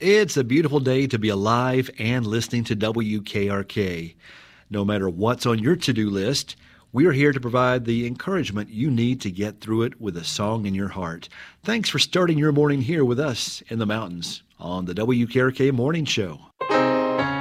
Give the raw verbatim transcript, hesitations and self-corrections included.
It's a beautiful day to be alive and listening to W K R K. No matter what's on your to-do list, we're here to provide the encouragement you need to get through it with a song in your heart. Thanks for starting your morning here with us in the mountains on the W K R K Morning Show.